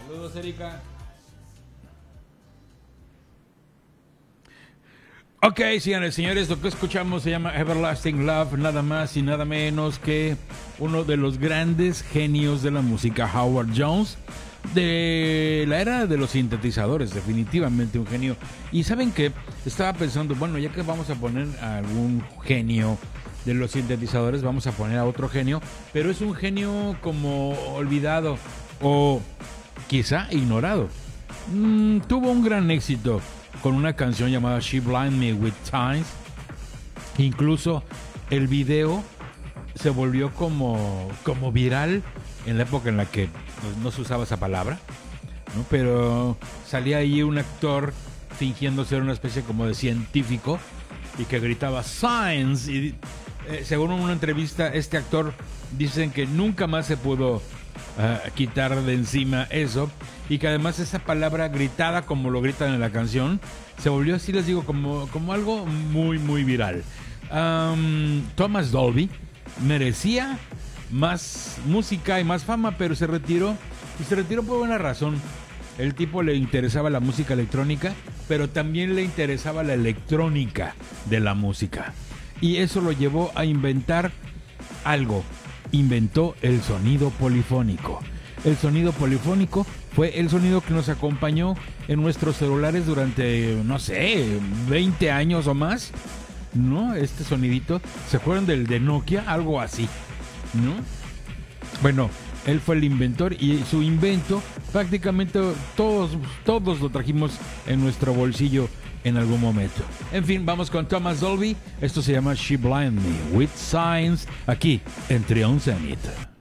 Saludos, Erika. Ok, señores, señores, lo que escuchamos se llama Everlasting Love, nada más y nada menos que uno de los grandes genios de la música, Howard Jones, de la era de los sintetizadores, definitivamente un genio. Y ¿saben qué? Estaba pensando, bueno, ya que vamos a poner a algún genio de los sintetizadores, vamos a poner a otro genio, pero es un genio como olvidado o quizá ignorado. Tuvo un gran éxito con una canción llamada She Blind Me With Times. Incluso el video se volvió como viral en la época en la que no se usaba esa palabra, ¿no? Pero salía ahí un actor fingiendo ser una especie como de científico y que gritaba Science. Y según una entrevista, este actor dicen que nunca más se pudo quitar de encima eso, y que además esa palabra gritada como lo gritan en la canción se volvió, así les digo, como algo muy muy viral. Thomas Dolby merecía más música y más fama, pero se retiró, y se retiró por una razón. El tipo le interesaba la música electrónica, pero también le interesaba la electrónica de la música, y eso lo llevó a inventar algo. Inventó el sonido polifónico. El sonido polifónico fue el sonido que nos acompañó en nuestros celulares durante, no sé, 20 años o más, ¿no? Este sonidito, ¿se acuerdan del de Nokia? Algo así, ¿no? Bueno, él fue el inventor, y su invento prácticamente todos lo trajimos en nuestro bolsillo en algún momento. En fin, vamos con Thomas Dolby. Esto se llama She Blind Me With Signs, aquí en Trion Zenith.